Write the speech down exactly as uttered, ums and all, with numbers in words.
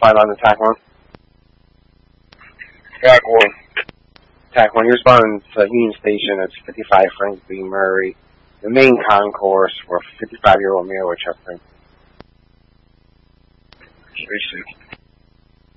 five on the T A C one. T A C one. T A C one, you're responding to Union Station. It's fifty-five Frank B. Murray. The main concourse for fifty-five-year-old male with chest pain. three sixty.